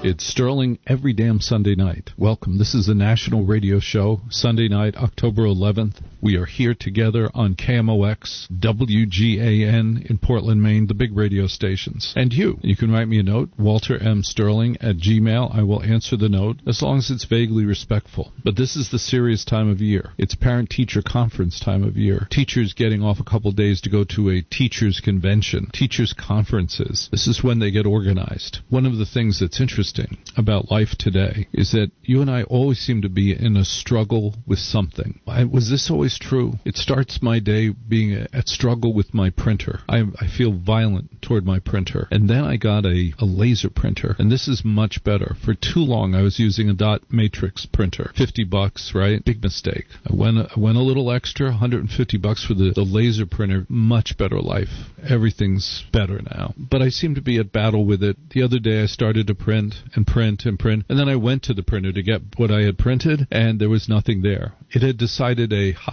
It's Sterling every damn Sunday night. Welcome. This is the National Radio Show, Sunday night, October 11th. We are here together on KMOX, WGAN in Portland, Maine, the big radio stations. And you can write me a note, Walter M. Sterling at Gmail. I will answer the note as long as it's vaguely respectful. But this is the serious time of year. It's parent-teacher conference time of year. Teachers getting off a couple days to go to a teachers' convention, teachers' conferences. This is when they get organized. One of the things that's interesting about life today is that you and I always seem to be in a struggle with something. Was this always true? It starts my day being at struggle with my printer. I feel violent toward my printer. And then I got a laser printer, and this is much better. For too long I was using a dot matrix printer. $50, right? Big mistake. I went a little extra, $150 for the laser printer. Much better life. Everything's better now. But I seem to be at battle with it. The other day I started to print, and then I went to the printer to get what I had printed, and there was nothing there. It had decided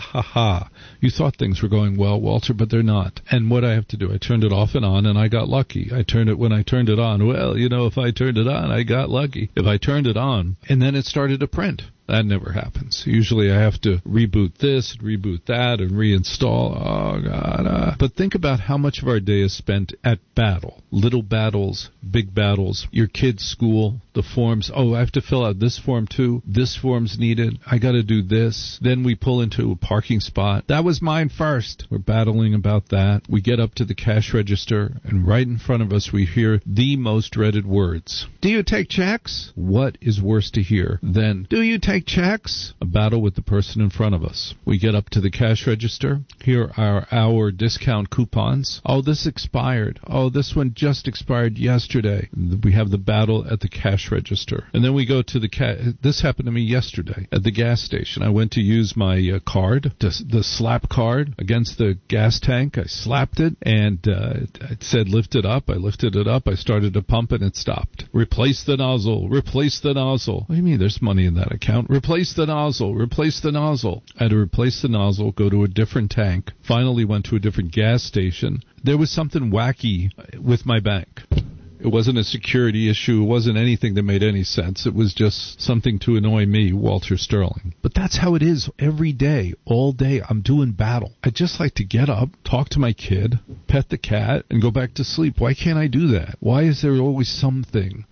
you thought things were going well, Walter, but they're not. And what I have to do, I turned it off and on, and I got lucky. When I turned it on, well, if I turned it on, I got lucky. If I turned it on, and then it started to print. That never happens. Usually I have to reboot this, reboot that, and reinstall. Oh, God. But think about how much of our day is spent at battle. Little battles, big battles, your kid's school, the forms. Oh, I have to fill out this form too. This form's needed. I got to do this. Then we pull into a parking spot. That was mine first. We're battling about that. We get up to the cash register, and right in front of us we hear the most dreaded words. Do you take checks? What is worse to hear than, do you take checks? A battle with the person in front of us. We get up to the cash register. Here are our discount coupons. Oh, this expired. Oh, this one just expired yesterday. We have the battle at the cash register. And then we go to this happened to me yesterday at the gas station. I went to use my card, the slap card, against the gas tank. I slapped it, and it said lift it up. I lifted it up. I started to pump, and it stopped. Replace the nozzle. Replace the nozzle. What do you mean there's money in that account? Replace the nozzle. Replace the nozzle. I had to replace the nozzle, go to a different tank, finally went to a different gas station. There was something wacky with my bank. It wasn't a security issue. It wasn't anything that made any sense. It was just something to annoy me, Walter Sterling. But that's how it is every day, all day. I'm doing battle. I just like to get up, talk to my kid, pet the cat, and go back to sleep. Why can't I do that? Why is there always something?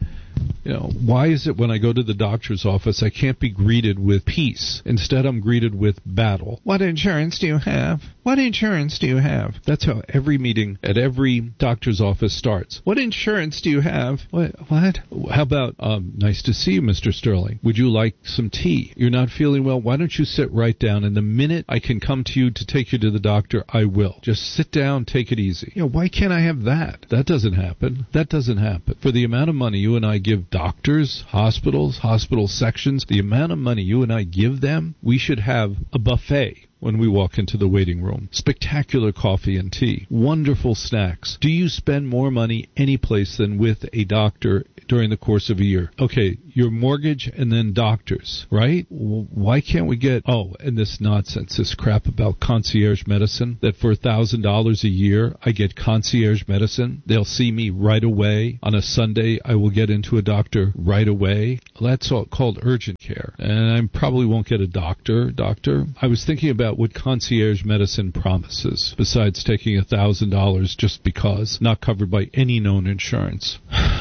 Why is it when I go to the doctor's office I can't be greeted with peace? Instead, I'm greeted with battle. What insurance do you have? What insurance do you have? That's how every meeting at every doctor's office starts. What insurance do you have? What? How about, nice to see you, Mr. Sterling. Would you like some tea? You're not feeling well? Why don't you sit right down? And the minute I can come to you to take you to the doctor, I will. Just sit down, take it easy. Why can't I have that? That doesn't happen. That doesn't happen. For the amount of money you and I give doctors, hospitals, hospital sections, the amount of money you and I give them, we should have a buffet when we walk into the waiting room. Spectacular coffee and tea. Wonderful snacks. Do you spend more money any place than with a doctor during the course of a year? Okay, your mortgage and then doctors, right? Why can't we get, and this nonsense, this crap about concierge medicine, that for $1,000 a year I get concierge medicine. They'll see me right away. On a Sunday, I will get into a doctor right away. That's all called urgent care. And I probably won't get a doctor. I was thinking about what concierge medicine promises, besides taking $1,000 just because, not covered by any known insurance.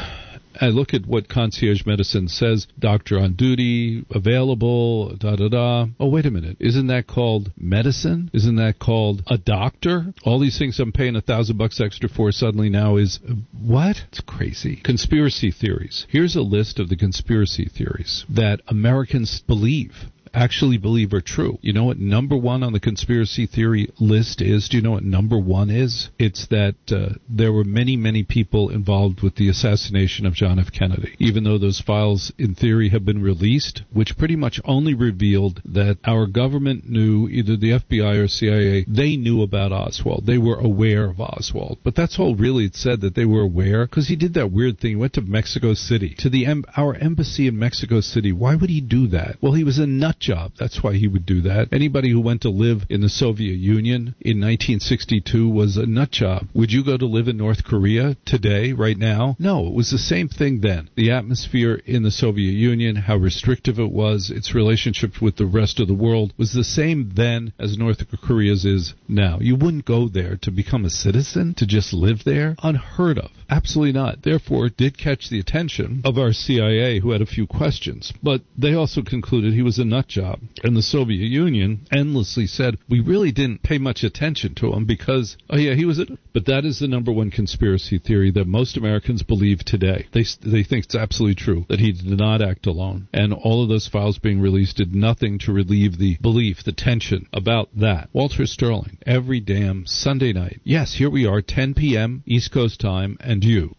I look at what concierge medicine says, doctor on duty, available, da-da-da. Oh, wait a minute. Isn't that called medicine? Isn't that called a doctor? All these things I'm paying $1,000 extra for suddenly now is, what? It's crazy. Conspiracy theories. Here's a list of the conspiracy theories that Americans actually believe are true. You know what number one on the conspiracy theory list is? Do you know what number one is? It's that there were many, many people involved with the assassination of John F. Kennedy. Even though those files, in theory, have been released, which pretty much only revealed that our government knew, either the FBI or CIA, they knew about Oswald. They were aware of Oswald. But that's all really it said, that they were aware, because he did that weird thing. He went to Mexico City, to our embassy in Mexico City. Why would he do that? Well, he was a nut nut job. That's why he would do that. Anybody who went to live in the Soviet Union in 1962 was a nut job. Would you go to live in North Korea today, right now? No, it was the same thing then. The atmosphere in the Soviet Union, how restrictive it was, its relationship with the rest of the world was the same then as North Korea's is now. You wouldn't go there to become a citizen, to just live there. Unheard of. Absolutely not. Therefore, it did catch the attention of our CIA, who had a few questions. But they also concluded he was a nut job. And the Soviet Union endlessly said, we really didn't pay much attention to him because, oh yeah, he was a... But that is the number one conspiracy theory that most Americans believe today. They think it's absolutely true that he did not act alone. And all of those files being released did nothing to relieve the belief, the tension about that. Walter Sterling, every damn Sunday night. Yes, here we are, 10 p.m. East Coast time, and you.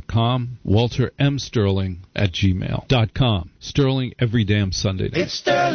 WalterSterlingShow.com, WalterMSterling@gmail.com. Sterling every damn Sunday night. It's Sterling.